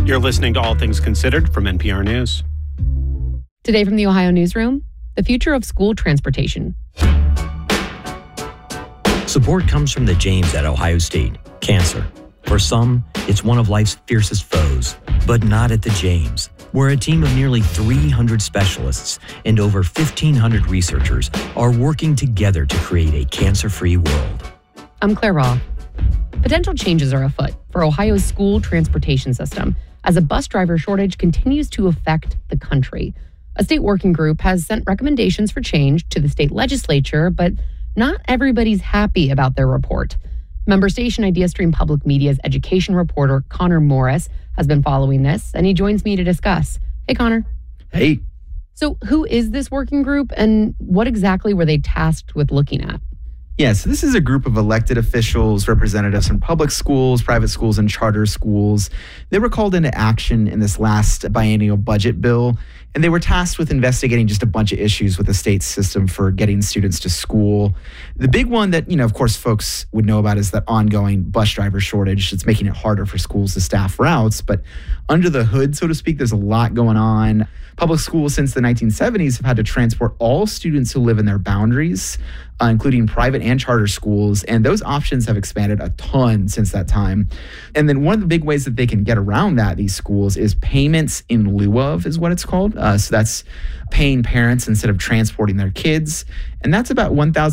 You're listening to All Things Considered from NPR News. Today from the Ohio Newsroom, the future of school transportation. Support comes from the James at Ohio State. Cancer. For some, it's one of life's fiercest foes, but not at the James, where a team of nearly 300 specialists and over 1,500 researchers are working together to create a cancer-free world. I'm Claire Raw. Potential changes are afoot for Ohio's school transportation system as a bus driver shortage continues to affect the country. A state working group has sent recommendations for change to the state legislature, but not everybody's happy about their report. Member station IdeaStream Public Media's education reporter Connor Morris has been following this, and he joins me to discuss. Hey, Connor. Hey. So who is this working group, and what exactly were they tasked with looking at? Yeah, so this is a group of elected officials, representatives from public schools, private schools, and charter schools. They were called into action in this last biennial budget bill, and they were tasked with investigating just a bunch of issues with the state system for getting students to school. The big one that, of course, folks would know about is that ongoing bus driver shortage. It's making it harder for schools to staff routes, but under the hood, so to speak, there's a lot going on. Public schools since the 1970s have had to transport all students who live in their boundaries, including private and charter schools. And those options have expanded a ton since that time. And then one of the big ways that they can get around that, these schools, is payments in lieu of, is what it's called. So that's paying parents instead of transporting their kids. And that's about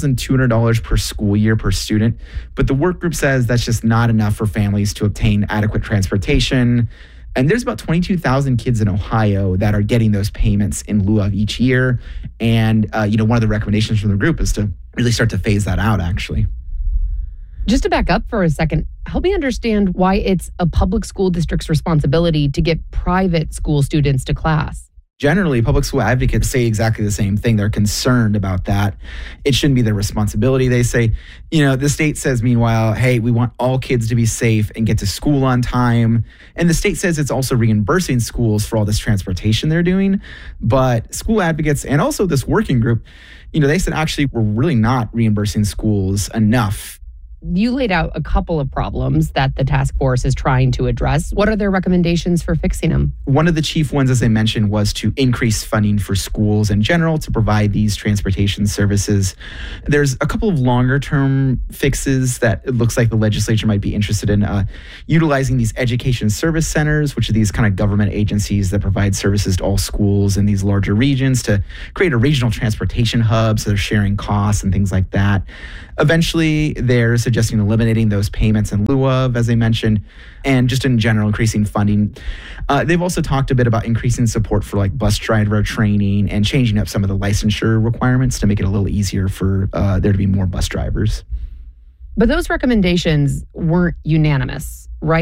$1,200 per school year per student. But the work group says that's just not enough for families to obtain adequate transportation. And there's about 22,000 kids in Ohio that are getting those payments in lieu of each year. And, one of the recommendations from the group is to really start to phase that out, actually. Just to back up for a second, help me understand why it's a public school district's responsibility to get private school students to class. Generally, public school advocates say exactly the same thing. They're concerned about that. It shouldn't be their responsibility. They say, the state says, meanwhile, hey, we want all kids to be safe and get to school on time. And the state says it's also reimbursing schools for all this transportation they're doing. But school advocates and also this working group, they said, actually, we're really not reimbursing schools enough. You laid out a couple of problems that the task force is trying to address. What are their recommendations for fixing them? One of the chief ones, as I mentioned, was to increase funding for schools in general to provide these transportation services. There's a couple of longer-term fixes that it looks like the legislature might be interested in utilizing these education service centers, which are these kind of government agencies that provide services to all schools in these larger regions, to create a regional transportation hub so they're sharing costs and things like that. Eventually, they're suggesting eliminating those payments in lieu of, as I mentioned, and just in general, increasing funding. They've also talked a bit about increasing support for bus driver training and changing up some of the licensure requirements to make it a little easier for there to be more bus drivers. But those recommendations weren't unanimous, right?